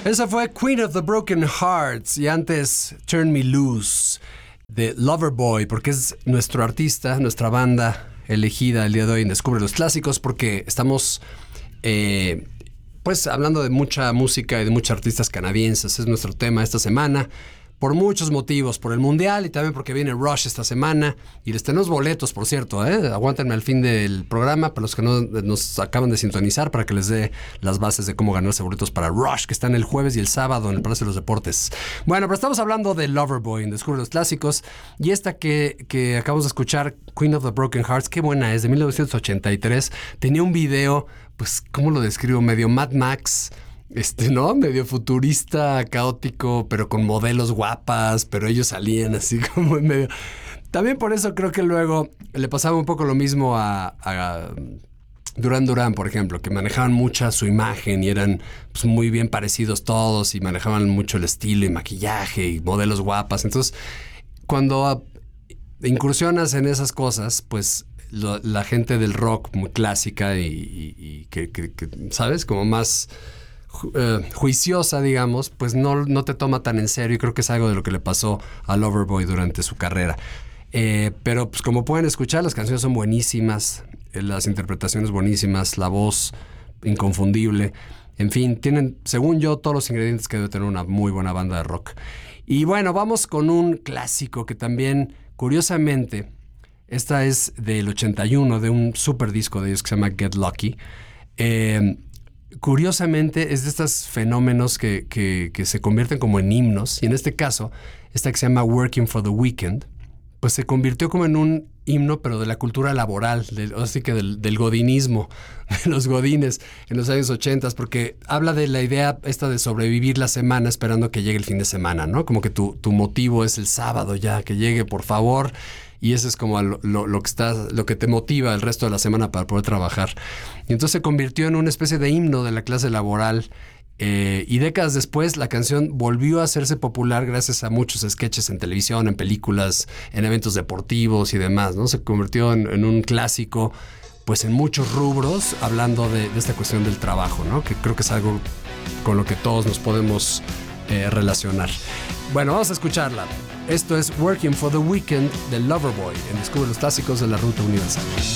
Esa fue Queen of the Broken Hearts y antes Turn Me Loose de Loverboy, porque es nuestro artista, nuestra banda elegida el día de hoy en Descubre los Clásicos, porque estamos pues hablando de mucha música y de muchos artistas canadienses. Es nuestro tema esta semana. Por muchos motivos, por el Mundial y también porque viene Rush esta semana. Y les tenemos boletos, por cierto, aguántenme al fin del programa para los que no nos acaban de sintonizar, para que les dé las bases de cómo ganarse boletos para Rush, que están el jueves y el sábado en el Palacio de los Deportes. Bueno, pero estamos hablando de Loverboy en Descubre los Clásicos. Y esta que acabamos de escuchar, Queen of the Broken Hearts, qué buena es, de 1983. Tenía un video, pues, ¿cómo lo describo? Medio Mad Max, ¿no? Medio futurista, caótico, pero con modelos guapas, pero ellos salían así como en medio. También por eso creo que luego le pasaba un poco lo mismo a Duran Duran, por ejemplo, que manejaban mucha su imagen y eran pues muy bien parecidos todos y manejaban mucho el estilo y maquillaje y modelos guapas. Entonces, cuando incursionas en esas cosas, pues la gente del rock muy clásica y que ¿sabes? Como más juiciosa, digamos, pues no te toma tan en serio, y creo que es algo de lo que le pasó a Loverboy durante su carrera. Pero pues como pueden escuchar, las canciones son buenísimas, las interpretaciones buenísimas, la voz inconfundible. En fin, tienen, según yo, todos los ingredientes que debe tener una muy buena banda de rock. Y bueno, vamos con un clásico que también, curiosamente, esta es del 81, de un super disco de ellos que se llama Get Lucky. Curiosamente es de estos fenómenos que se convierten como en himnos, y en este caso, esta que se llama Working for the Weekend, pues se convirtió como en un himno, pero de la cultura laboral, así que del godinismo, de los godines en los años 80, porque habla de la idea esta de sobrevivir la semana esperando que llegue el fin de semana, ¿no? Como que tu motivo es el sábado ya, que llegue, por favor. Y eso es como lo que te motiva el resto de la semana para poder trabajar. Y entonces se convirtió en una especie de himno de la clase laboral. Y décadas después la canción volvió a hacerse popular gracias a muchos sketches en televisión, en películas, en eventos deportivos y demás, ¿no? Se convirtió en un clásico, pues en muchos rubros, hablando de esta cuestión del trabajo, ¿no? Que creo que es algo con lo que todos nos podemos relacionar. Bueno, vamos a escucharla. Esto es Working for the Weekend de Loverboy en Descubre los Clásicos de la Ruta Universal.